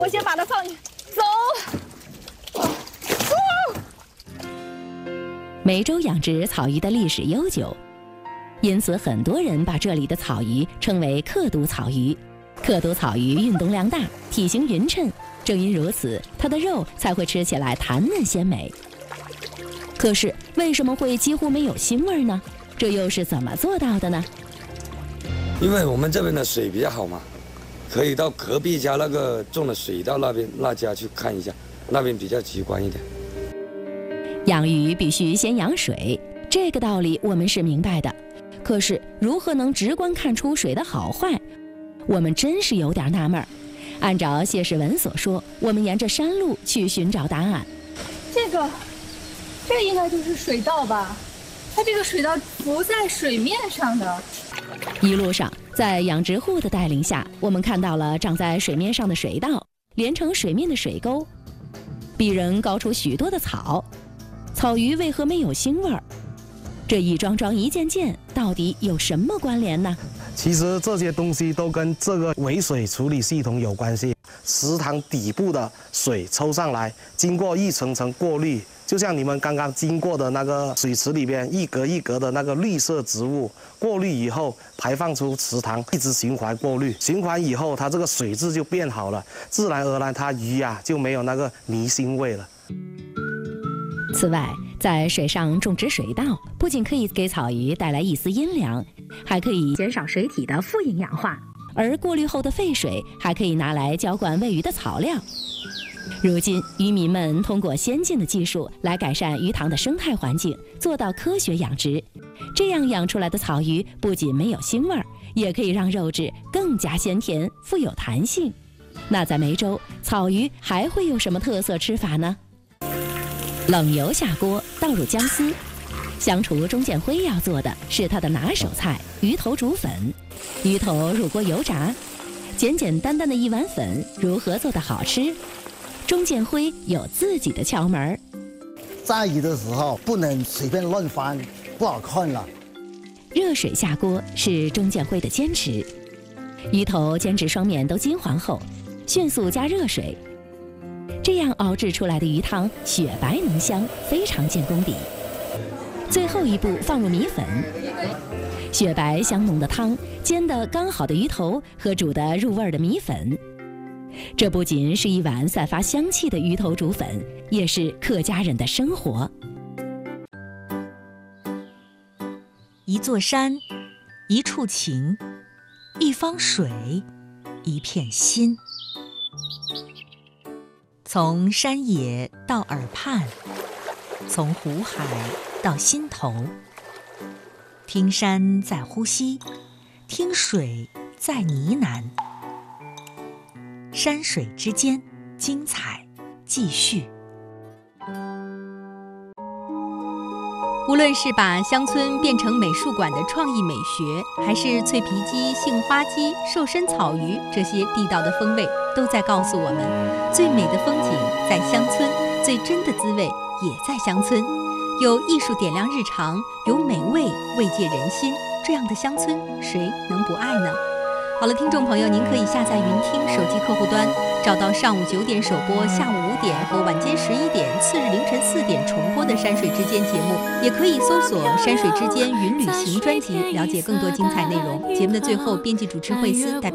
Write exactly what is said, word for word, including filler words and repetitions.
我先把它放进，走。 梅州养殖草鱼的历史悠久，因此很多人把这里的草鱼称为克都草鱼。克都草鱼运动量大，体型匀称，正因如此，它的肉才会吃起来弹嫩鲜美。可是为什么会几乎没有腥味呢？这又是怎么做到的呢？ 因为我们这边的水比较好嘛，可以到隔壁家那个种的水稻那边那家去看一下，那边比较直观一点。 养鱼必须先养水，这个道理我们是明白的。可是如何能直观看出水的好坏，我们真是有点纳闷。按照谢世文所说，我们沿着山路去寻找答案。 这个，这应该就是水稻吧？它这个水稻浮在水面上的。 一路上，在养殖户的带领下，我们看到了长在水面上的水稻，连成水面的水沟，比人高出许多的草。草鱼为何没有腥味儿？这一桩桩一件件到底有什么关联呢？ 其实这些东西都跟这个尾水处理系统有关系。池塘底部的水抽上来，经过一层层过滤，就像你们刚刚经过的那个水池里边一格一格的那个绿色植物，过滤以后排放出池塘，一直循环过滤，循环以后它这个水质就变好了，自然而然它鱼啊就没有那个泥腥味了。 此外，在水上种植水稻，不仅可以给草鱼带来一丝阴凉，还可以减少水体的富营养化，而过滤后的废水还可以拿来浇灌喂鱼的草料。如今，渔民们通过先进的技术来改善鱼塘的生态环境，做到科学养殖。这样养出来的草鱼不仅没有腥味儿，也可以让肉质更加鲜甜，富有弹性。那在梅州，草鱼还会有什么特色吃法呢？冷油下锅，倒入姜丝。香厨钟建辉要做的是他的拿手菜——鱼头煮粉。鱼头入锅油炸，简简单单的一碗粉，如何做得好吃？钟建辉有自己的窍门。 炸鱼的时候不能随便乱翻，不好看了。 热水下锅是钟建辉的坚持。鱼头煎至双面都金黄后，迅速加热水。这样熬制出来的鱼汤雪白浓香，非常见功底。最后一步放入米粉，雪白香浓的汤煎得刚好的鱼头和煮得入味的米粉，这不仅是一碗散发香气的鱼头煮粉，也是客家人的生活。 一座山，一处情，一方水，一片心。从山野到耳畔，从湖海到心头，听山在呼吸，听水在呢喃，山水之间，精彩继续。 无论是把乡村变成美术馆的创意美学，还是脆皮鸡、杏花鸡、瘦身草鱼这些地道的风味，都在告诉我们，最美的风景在乡村，最真的滋味也在乡村。有艺术点亮日常，有美味慰藉人心，这样的乡村谁能不爱呢？好了，听众朋友，您可以下载云听手机客户端，找到上午九点首播、下午五点和晚间十一点、次日凌晨四点重播的《山水之间》节目，也可以搜索《山水之间云旅行》专辑，了解更多精彩内容。节目的最后，编辑主持惠思代